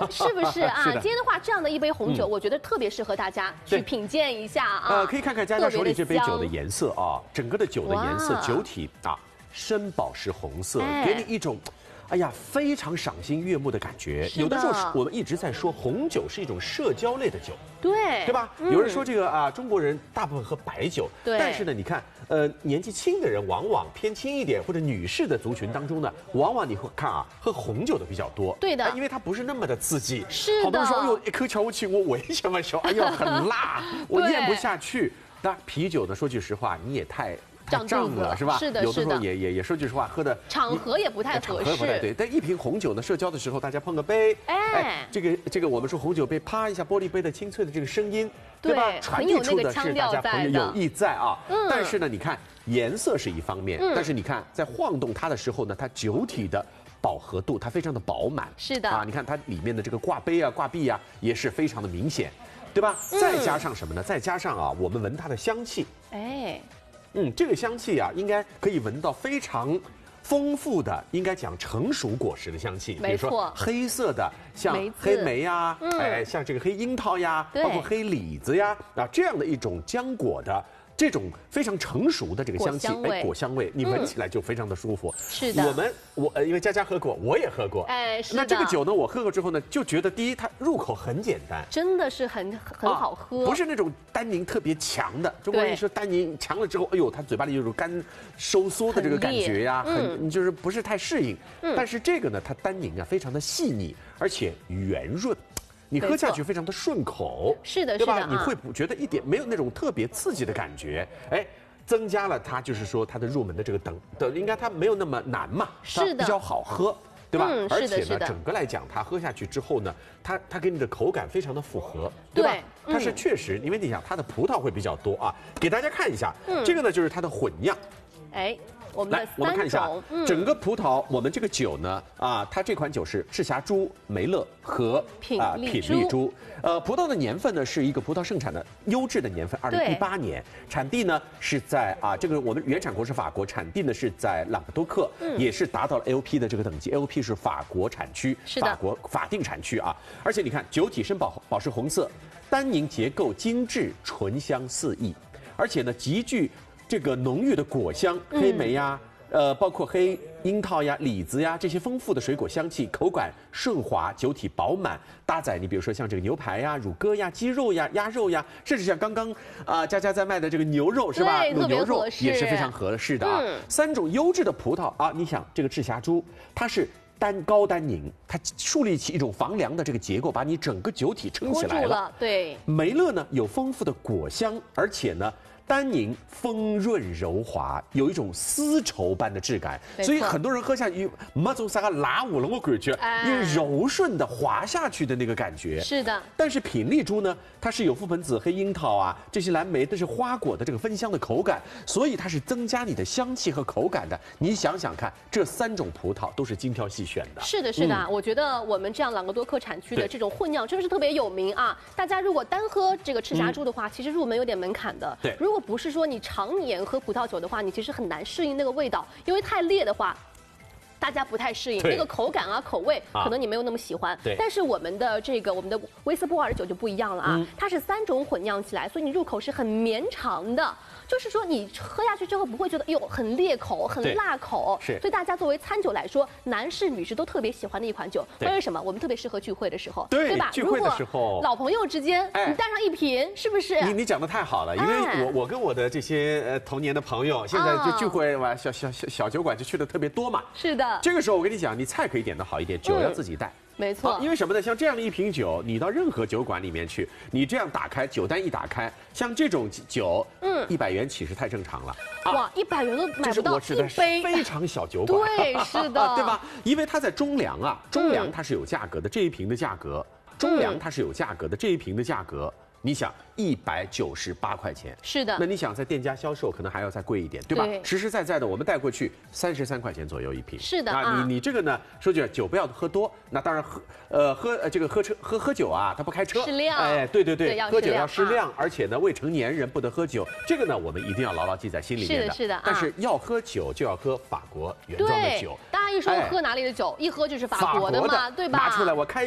是不是啊？今天的话，这样的一杯红酒，我觉得特别适合大家去品鉴一下啊。 可以看看佳佳手里这杯酒的颜色啊，整个的酒的颜色，酒体啊深宝石红色，给你一种。 哎呀，非常赏心悦目的感觉。有的时候我们一直在说红酒是一种社交类的酒，对吧？有人说这个啊，中国人大部分喝白酒，但是呢，你看，年纪轻的人往往偏轻一点，或者女士的族群当中呢，往往你会看啊，喝红酒的比较多。对的，因为它不是那么的刺激。是的。好多人说，哎呦，一口瞧不起我为什么说，哎呦，很辣，我咽不下去。那啤酒呢？说句实话，你也太胀了是吧？是的，有的时候也说句实话，喝的场合也不太合适， 不太对。但一瓶红酒呢，社交的时候大家碰个杯，哎，这个我们说红酒杯啪一下玻璃杯的清脆的这个声音，对吧？传递出的是大家朋友友谊在啊。但是呢，你看颜色是一方面，但是你看在晃动它的时候呢，它酒体的饱和度它非常的饱满，是的啊。你看它里面的这个挂杯啊、挂壁啊，也是非常的明显，对吧？再加上什么呢？再加上啊，我们闻它的香气，哎。这个香气啊，应该可以闻到非常丰富的，应该讲成熟果实的香气。比如说黑色的，像黑莓呀，哎，像这个黑樱桃呀，包括黑李子呀，啊，这样的一种浆果的。 这种非常成熟的这个香气，哎，果香味，你闻起来就非常的舒服。是的，因为佳佳喝过，我也喝过，哎，是的。那这个酒呢，我喝过之后呢，就觉得第一，它入口很简单，真的是很好喝，不是那种单宁特别强的。中国人说单宁强了之后，哎呦，它嘴巴里有种干收缩的这个感觉呀，就是不是太适应。但是这个呢，它单宁啊非常的细腻，而且圆润。 你喝下去非常的顺口，是的，对吧？你会觉得一点没有那种特别刺激的感觉，哎，增加了它就是说它的入门的这个等，应该它没有那么难嘛，它比较好喝，对吧？而且呢，整个来讲，它喝下去之后呢，它给你的口感非常的符合，对吧？它是确实，因为你想它的葡萄会比较多啊，给大家看一下，这个呢就是它的混酿，哎。 我们看一下整个葡萄，我们这个酒呢，啊，它这款酒是赤霞珠、梅勒和品丽珠。葡萄的年份呢是一个葡萄盛产的优质的年份，2018年，产地呢是在这个我们原产国是法国，产地呢是在朗格多克，也是达到了 LP 的这个等级 ，LP 是法国产区，法国法定产区啊。而且你看酒体深宝石红色，单宁结构精致，醇香四溢，而且呢极具。 这个浓郁的果香，黑莓呀，包括黑樱桃呀、李子呀这些丰富的水果香气，口感顺滑，酒体饱满。搭载你比如说像这个牛排呀、乳鸽呀、鸡肉呀、鸭肉呀，甚至像刚刚佳佳在卖的这个牛肉是吧？卤牛肉也是非常合适的啊。3种优质的葡萄啊，你想这个赤霞珠，它是。 高单宁，它树立起一种防凉的这个结构，把你整个酒体撑起来了。对，梅勒呢有丰富的果香，而且呢单宁丰润柔滑，有一种丝绸般的质感，所以很多人喝下去没种啥拉五了，我感觉一柔顺的滑下去的那个感觉。是的，但是品丽珠呢，它是有覆盆子、黑樱桃啊这些蓝莓都是花果的这个芬香的口感，所以它是增加你的香气和口感的。你想想看，这3种葡萄都是精挑细选的。是的，是的，我觉得我们这样朗格多克产区的这种混酿真的是特别有名啊。大家如果单喝这个赤霞珠的话，其实入门有点门槛的。对，如果不是说你常年喝葡萄酒的话，你其实很难适应那个味道，因为太烈的话。 大家不太适应那个口感啊、口味，可能你没有那么喜欢。但是我们的威斯波尔的酒就不一样了啊，它是3种混酿起来，所以你入口是很绵长的。就是说你喝下去之后不会觉得哟很烈口、很辣口。是。所以大家作为餐酒来说，男士、女士都特别喜欢的一款酒。为什么？我们特别适合聚会的时候，对吧？聚会的时候，老朋友之间，你带上一瓶，是不是？你讲的太好了，因为我跟我的这些童年的朋友，现在就聚会哇，小酒馆就去的特别多嘛。是的。 这个时候我跟你讲，你菜可以点得好一点，酒要自己带。没错，因为什么呢？像这样的一瓶酒，你到任何酒馆里面去，你这样打开酒单一打开，像这种酒，100元起是太正常了。哇，100元都买不到一杯，非常小酒馆。对，是的，对吧？因为它在中粮啊，中粮它是有价格的，这一瓶的价格，中粮它是有价格的，这一瓶的价格。 你想198块钱，是的。那你想在店家销售，可能还要再贵一点，对吧？实实在在的，我们带过去33块钱左右一瓶。是的啊，你这个呢，说句酒不要喝多，那当然喝酒啊，他不开车，适量。哎，对，喝酒要适量，而且呢，未成年人不得喝酒，这个呢，我们一定要牢牢记在心里面的。是的。但是要喝酒就要喝法国原装的酒。大家一说喝哪里的酒，一喝就是法国的嘛，对吧？拿出来我开。